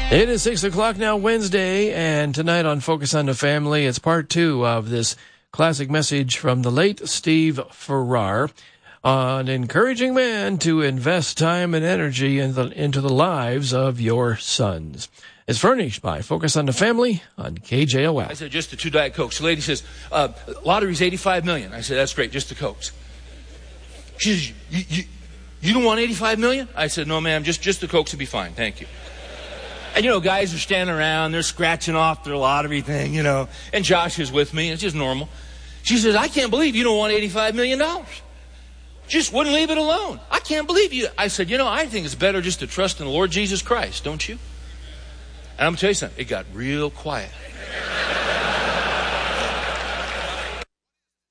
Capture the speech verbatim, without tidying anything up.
It is six o'clock now, Wednesday, and tonight on Focus on the Family, it's part two of this classic message from the late Steve Farrar on encouraging men to invest time and energy in the, into the lives of your sons. It's furnished by Focus on the Family on K J O L. I said, just the two Diet Cokes. The lady says, uh, lottery's eighty-five million dollars. I said, that's great, just the Cokes. She says, you, you, you don't want eighty-five million dollars? I said, no, ma'am, just, just the Cokes will be fine, thank you. And, you know, guys are standing around, they're scratching off their lottery thing, you know. And Josh is with me, it's just normal. She says, I can't believe you don't want eighty-five million dollars. Just wouldn't leave it alone. I can't believe you. I said, you know, I think it's better just to trust in the Lord Jesus Christ, don't you? And I'm going to tell you something, it got real quiet.